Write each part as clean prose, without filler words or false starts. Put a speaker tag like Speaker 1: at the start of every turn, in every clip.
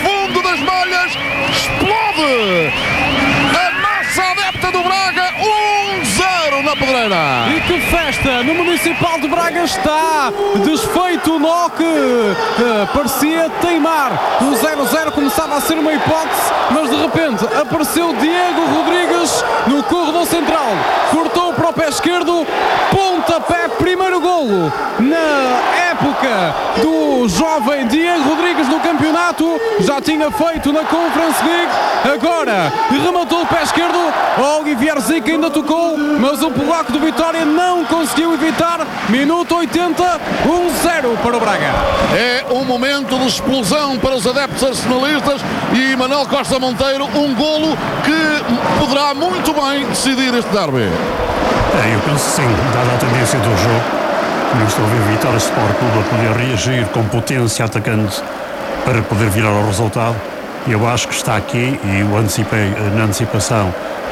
Speaker 1: fundo das malhas, explode a massa adepta do Braga, 1-0 na Pedreira.
Speaker 2: E que festa no Municipal de Braga está. Desfeito o nó que parecia teimar. O 0-0 começava a ser uma hipótese, mas de repente apareceu Diego Rodrigues no corredor central. Cortou para o pé esquerdo, pontapé, primeiro golo na época do jovem Diego Rodrigues no campeonato. Já tinha feito na Conference League, agora rematou o pé esquerdo. Olivier Zica ainda tocou, mas o polaco do Vitória não conseguiu evitar. Minuto 80, 1-0 para o Braga.
Speaker 1: É um momento de explosão para os adeptos arsenalistas e Manuel Costa Monteiro, um golo que poderá muito bem decidir este derby.
Speaker 3: Eu penso sim, dada a tendência do jogo, não estou a ver Vitória Sport Clube a poder reagir com potência atacante para poder virar o resultado. Eu acho que está aqui, e eu antecipei na antecipação,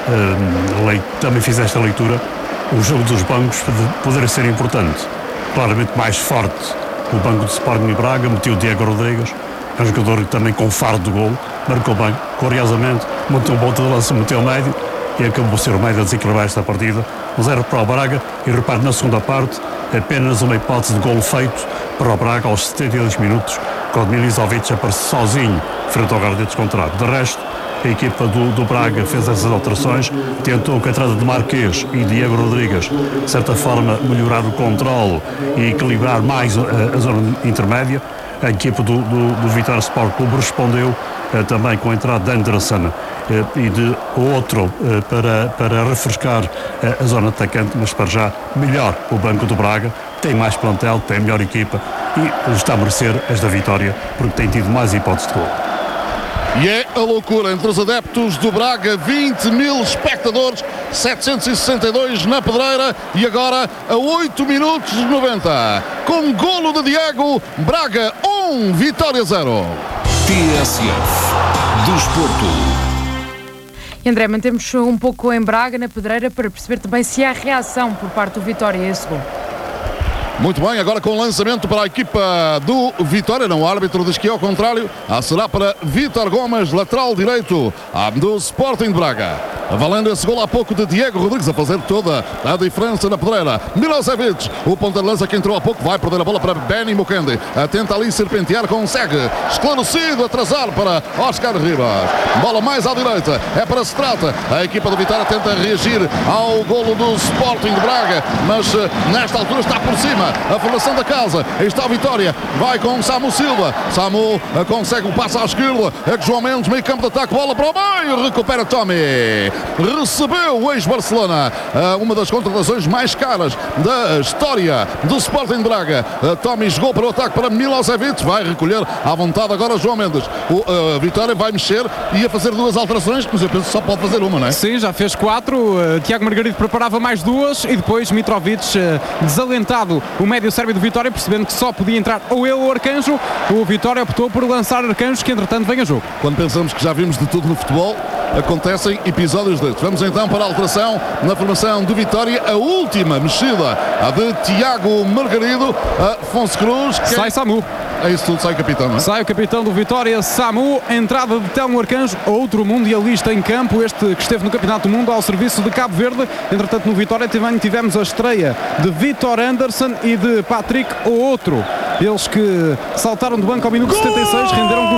Speaker 3: também fiz esta leitura, o jogo dos bancos poderia ser importante. Claramente mais forte o banco de Sporting e Braga, meteu o Diego Rodrigues, é um jogador também com faro de golo, marcou bem, curiosamente, montou um ponto de lança, meteu o médio e acabou por ser o médio a desequilibrar esta partida. 1-0 para o Braga e repare na segunda parte, apenas uma hipótese de golo feito para o Braga aos 72 minutos, quando Milizovic aparece sozinho frente ao guarda-redes contrário. De resto, a equipa do Braga fez essas alterações, tentou com a entrada de Marquês e Diego Rodrigues, de certa forma, melhorar o controle e equilibrar mais a zona intermédia. A equipa do Vitória Sport Clube respondeu também com a entrada de Anderson e de outro para refrescar a zona atacante, mas para já melhor o banco do Braga, tem mais plantel, tem melhor equipa e está a merecer esta vitória porque tem tido mais hipóteses de gol.
Speaker 1: E é a loucura entre os adeptos do Braga, 20 mil espectadores, 762 na Pedreira e agora a 8 minutos de 90. Com golo de Diego, Braga 1, Vitória 0.
Speaker 4: TSF Desporto.
Speaker 5: E André, mantemos um pouco em Braga, na Pedreira, para perceber também se há reação por parte do Vitória a esse gol.
Speaker 1: Muito bem, agora com o lançamento para a equipa do Vitória, não, o árbitro diz que é ao contrário, será para Vítor Gomes, lateral direito do Sporting de Braga. Valendo esse gol há pouco de Diego Rodrigues, a fazer toda a diferença na Pedreira. Milosevic, o ponta de lança que entrou há pouco, vai perder a bola para Benny Mukendi. Tenta ali serpentear, consegue. Esclarecido, atrasar para Oscar Ribas. Bola mais à direita, é para Strata. A equipa do Vitória tenta reagir ao golo do Sporting de Braga, mas nesta altura está por cima a formação da casa. Aí está a Vitória, vai com Samu Silva. Samu consegue o passo à esquerda. É que João Mendes, meio campo de ataque, bola para o meio, recupera Tommy. Recebeu o ex-Barcelona, uma das contratações mais caras da história do Sporting de Braga. Tommy jogou para o ataque para Milosevic, vai recolher à vontade agora João Mendes. O Vitória vai mexer e a fazer duas alterações, mas eu penso que só pode fazer uma, não é?
Speaker 2: Sim, já fez 4. Tiago Margarido preparava mais 2 e depois Mitrovic, desalentado, o médio sérvio do Vitória, percebendo que só podia entrar ou ele ou o Arcanjo. O Vitória optou por lançar Arcanjo, que entretanto vem a jogo.
Speaker 1: Quando pensamos que já vimos de tudo no futebol, acontecem episódios destes. Vamos então para a alteração na formação do Vitória, a última mexida, a de Tiago Margarido, Afonso Cruz.
Speaker 2: Sai Samu.
Speaker 1: É isso tudo, sai o capitão, não é?
Speaker 2: Sai o capitão do Vitória, Samu. Entrada de Telmo Arcanjo, outro mundialista em campo, este que esteve no Campeonato do Mundo ao serviço de Cabo Verde. Entretanto, no Vitória tivemos a estreia de Vitor Anderson e de Patrick, o outro. Eles que saltaram do banco ao minuto 76, renderam